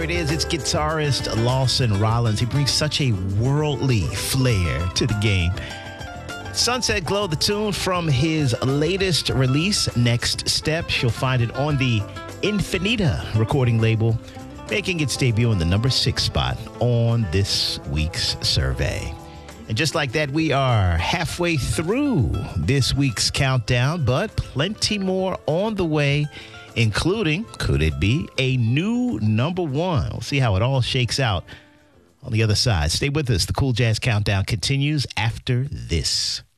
it is. It's guitarist Lawson Rollins. He brings such a worldly flair to the game. Sunset Glow, the tune from his latest release, Next Step. You'll find it on the Infinita recording label, making its debut in the number 6 spot on this week's survey. And just like that, we are halfway through this week's countdown, but plenty more on the way, including, could it be, a new number 1? We'll see how it all shakes out on the other side. Stay with us. The Cool Jazz Countdown continues after this.